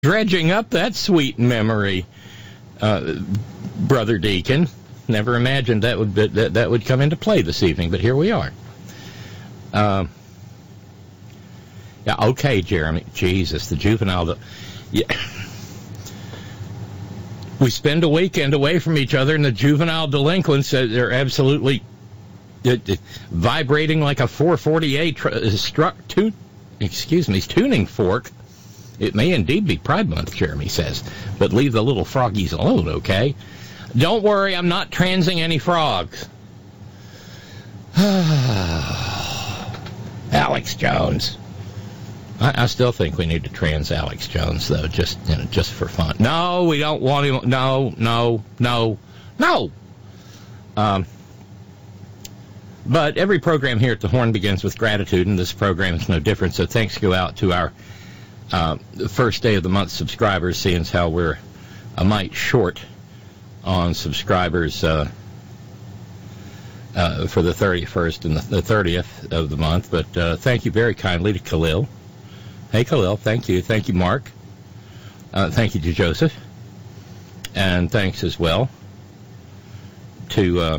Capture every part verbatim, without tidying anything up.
dredging up that sweet memory, uh, Brother Deacon. Never imagined that would that, that would come into play this evening, but here we are. Uh, yeah, okay, Jeremy. Jesus, the juvenile. Yeah. We spend a weekend away from each other, and the juvenile delinquents, uh, they're absolutely uh, uh, vibrating like a four forty-eight tr- uh, struck tu- excuse me, tuning fork. It may indeed be Pride Month, Jeremy says, but leave the little froggies alone, okay? Don't worry, I'm not transing any frogs. Alex Jones. I, I still think we need to trans Alex Jones, though, just you know, just for fun. No, we don't want him. No, no, no, no. Um, but every program here at the Horn begins with gratitude, and this program is no different. So thanks go out to our uh, first day of the month subscribers, seeing as how we're a mite short on subscribers uh, uh, for the thirty-first and the, the thirtieth of the month. But uh, thank you very kindly to Khalil. Hey, Khalil, thank you. Thank you, Mark. Uh, thank you to Joseph. And thanks as well to, uh,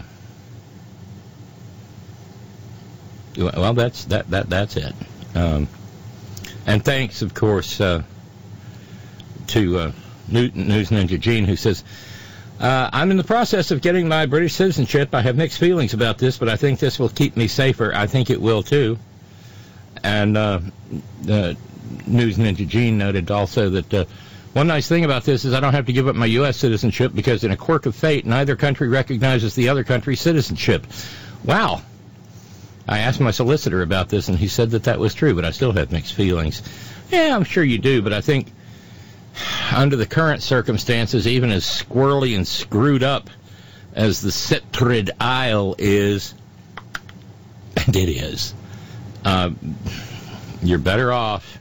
well, that's that, that that's it. Um, and thanks, of course, uh, to uh, News Ninja Gene, who says, Uh, I'm in the process of getting my British citizenship. I have mixed feelings about this, but I think this will keep me safer. I think it will, too. And uh, uh, News Ninja Gene noted also that uh, one nice thing about this is I don't have to give up my U S citizenship because in a quirk of fate, neither country recognizes the other country's citizenship. Wow. I asked my solicitor about this, and he said that that was true, but I still have mixed feelings. Yeah, I'm sure you do, but I think under the current circumstances, even as squirrely and screwed up as the Cetrid Isle is, and it is, uh, you're better off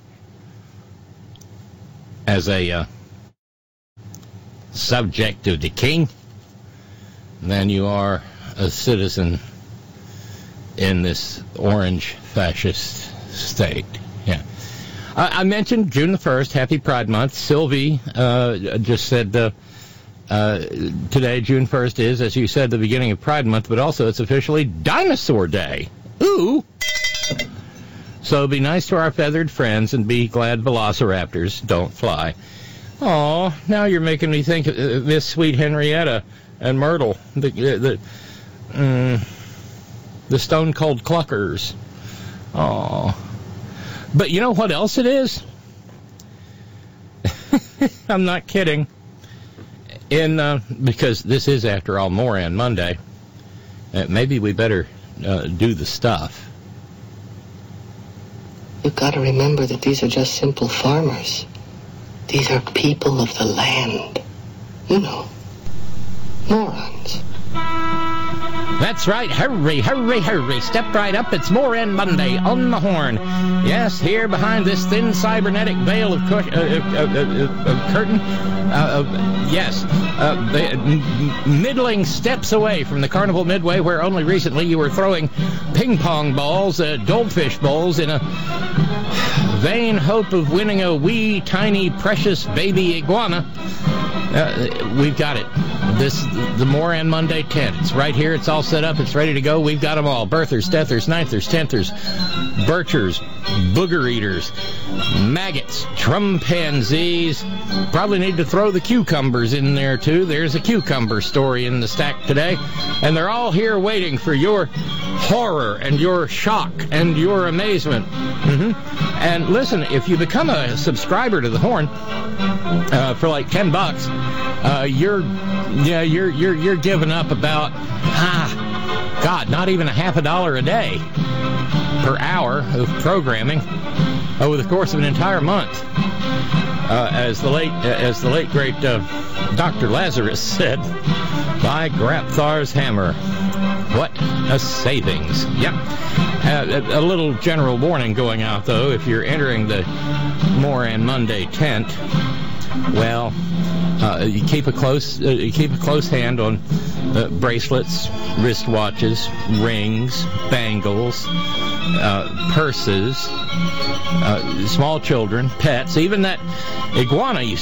as a uh, subject of the king than you are a citizen in this orange fascist state. Yeah. I mentioned June the first, happy Pride Month. Sylvie uh, just said uh, uh, today, June first, is, as you said, the beginning of Pride Month, but also it's officially Dinosaur Day. Ooh! So be nice to our feathered friends and be glad velociraptors don't fly. Aw, now you're making me think of Miss Sweet Henrietta and Myrtle, the, the, um, the Stone Cold Cluckers. Aw. But you know what else it is? I'm not kidding. In uh, because this is, after all, Moran Monday. Uh, maybe we better uh, do the stuff. You've got to remember that these are just simple farmers. These are people of the land. You know, morons. That's right. Hurry, hurry, hurry. Step right up. It's Moran Monday on the Horn. Yes, here behind this thin cybernetic veil of, cush- uh, uh, uh, uh, uh, curtain. Uh, uh, yes, uh, the, m- middling steps away from the Carnival Midway, where only recently you were throwing ping pong balls, uh, goldfish bowls, in a vain hope of winning a wee, tiny, precious baby iguana. Uh, we've got it. This the Moran Monday tent. It's right here. It's all set up. It's ready to go. We've got them all. Birthers, deathers, ninthers, tenthers, birchers, booger eaters, maggots, trumpanzees. Probably need to throw the cucumbers in there, too. There's a cucumber story in the stack today. And they're all here waiting for your horror and your shock and your amazement. Mm-hmm. And listen, if you become a subscriber to the Horn uh, for like ten bucks, uh, you're yeah you're you're you're giving up about ah God, not even a half a dollar a day per hour of programming over the course of an entire month. Uh, as the late as the late great uh, Doctor Lazarus said, by Grapthar's hammer. What a savings. Yep. Uh, a, a little general warning going out, though. If you're entering the Moran Monday tent, well, uh, you keep a close uh, you keep a close hand on uh, bracelets, wristwatches, rings, bangles, uh, purses, uh, small children, pets, even that iguana you